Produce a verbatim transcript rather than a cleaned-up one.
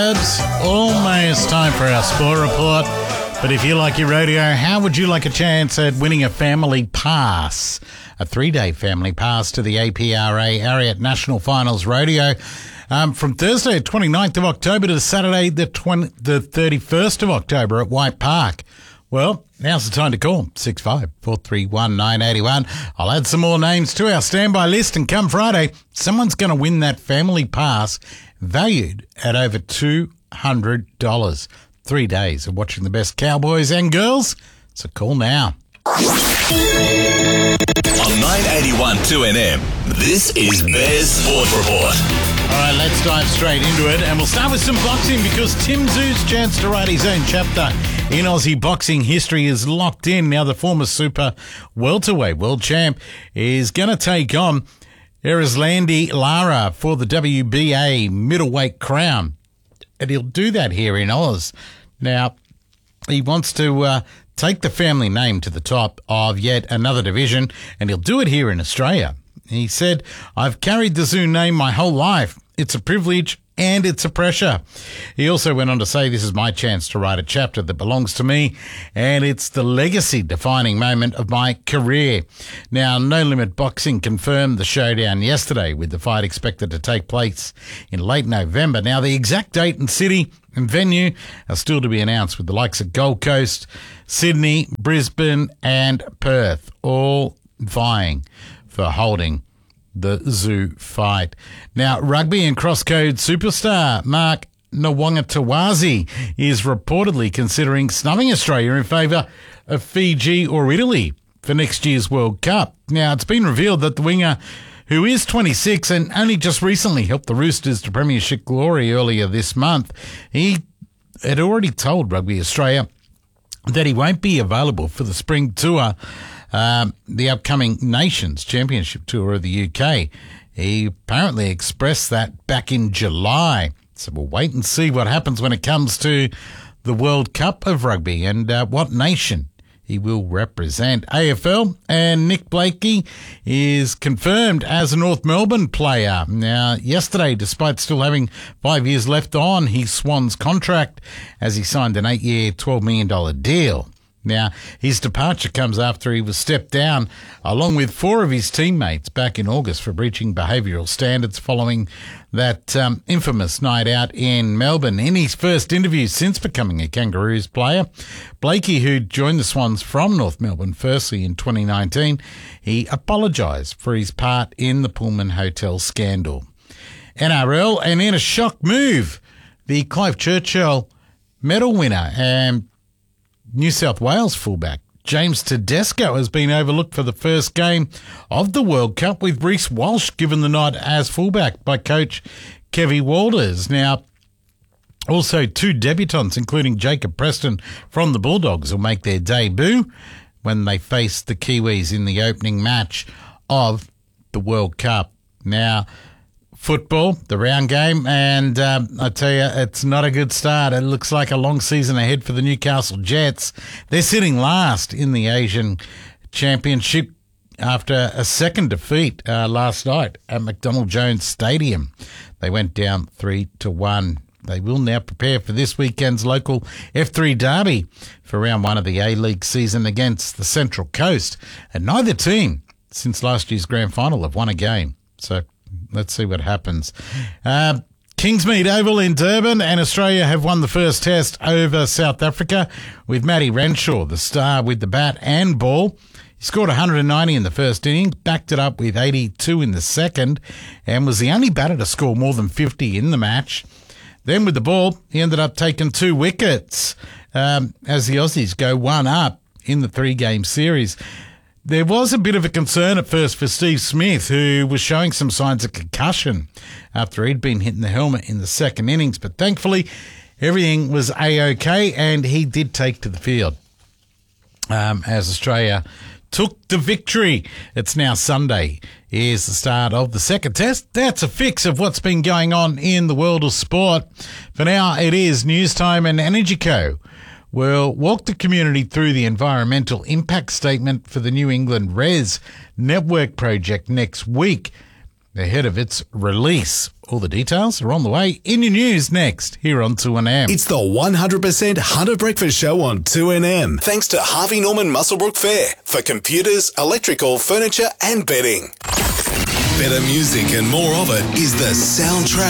It's almost time for our sport report, but if you like your rodeo, how would you like a chance at winning a family pass? A three-day family pass to the A P R A Ariat National Finals Rodeo um, from Thursday, twenty-ninth of October to Saturday, the, twenty, the thirty-first of October at White Park. Well, now's the time to call, six five four three one nine eight one. I'll add some more names to our standby list, and come Friday, someone's going to win that family pass valued at over two hundred dollars. Three days of watching the best cowboys and girls. So call now. On nine eighty-one two N M, this is Bears Sport Report. All right, let's dive straight into it. And we'll start with some boxing because Tim Tszyu's chance to write his own chapter in Aussie boxing history is locked in. Now the former super welterweight world champ is going to take on Erislandy Lara for the W B A middleweight crown. And he'll do that here in Oz. Now, he wants to uh, take the family name to the top of yet another division, and he'll do it here in Australia. He said, "I've carried the Tszyu name my whole life. It's a privilege and it's a pressure." He also went on to say, "This is my chance to write a chapter that belongs to me, and it's the legacy-defining moment of my career." Now, No Limit Boxing confirmed the showdown yesterday, with the fight expected to take place in late November. Now, the exact date and city and venue are still to be announced, with the likes of Gold Coast, Sydney, Brisbane and Perth all vying for holding the Tszyu fight. Now, rugby and cross-code superstar Mark Nawaqanitawase is reportedly considering snubbing Australia in favour of Fiji or Italy for next year's World Cup. Now, it's been revealed that the winger, who is twenty-six and only just recently helped the Roosters to premiership glory earlier this month, he had already told Rugby Australia that he won't be available for the spring tour, um, the upcoming Nations Championship Tour of the U K. He apparently expressed that back in July. So we'll wait and see what happens when it comes to the World Cup of Rugby and uh, what nation he will represent. A F L and Nick Blakey is confirmed as a North Melbourne player. Now, yesterday, despite still having five years left on his Swans contract, as he signed an eight-year, twelve million dollars deal. Now, his departure comes after he was stepped down along with four of his teammates back in August for breaching behavioural standards following that um, infamous night out in Melbourne. In his first interview since becoming a Kangaroos player, Blakey, who joined the Swans from North Melbourne firstly in twenty nineteen, he apologised for his part in the Pullman Hotel scandal. N R L, and in a shock move, the Clive Churchill medal winner and New South Wales fullback James Tedesco has been overlooked for the first game of the World Cup, with Reece Walsh given the nod as fullback by coach Kevy Walters. Now, also two debutants, including Jacob Preston from the Bulldogs, will make their debut when they face the Kiwis in the opening match of the World Cup. Now, football, the round game, and um, I tell you, it's not a good start. It looks like a long season ahead for the Newcastle Jets. They're sitting last in the Asian Championship after a second defeat uh, last night at McDonald Jones Stadium. They went down three to one. They will now prepare for this weekend's local F three derby for round one of the A-League season against the Central Coast. And neither team, since last year's grand final, have won a game. So let's see what happens. Uh, Kingsmead Oval in Durban, and Australia have won the first test over South Africa with Matty Renshaw, the star with the bat and ball. He scored one hundred ninety in the first innings, backed it up with eighty-two in the second, and was the only batter to score more than fifty in the match. Then with the ball, he ended up taking two wickets um, as the Aussies go one up in the three-game series. There was a bit of a concern at first for Steve Smith, who was showing some signs of concussion after he'd been hitting the helmet in the second innings. But thankfully, everything was A-OK, and he did take to the field um, as Australia took the victory. It's now Sunday. Here's the start of the second test. That's a fix of what's been going on in the world of sport. For now, it is news time, and Energy Co will walk the community through the environmental impact statement for the New England R E S network project next week. ahead of its release. All the details are on the way in your news next here on two N M. It's the one hundred percent Hunter Breakfast Show on two N M. Thanks to Harvey Norman Muswellbrook Fair for computers, electrical, furniture and bedding. Better music and more of it is the soundtrack